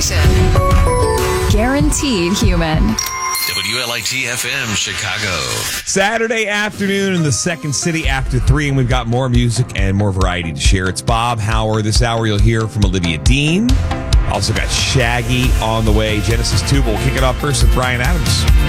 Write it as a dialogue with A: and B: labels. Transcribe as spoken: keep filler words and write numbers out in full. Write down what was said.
A: station. Guaranteed human.
B: W L I T F M Chicago.
C: Saturday afternoon in the second city after three, and we've got more music and more variety to share. It's Bob Hauer. This hour you'll hear from Olivia Dean. Also got Shaggy on the way. Genesis Tube will kick it off first with Brian Adams.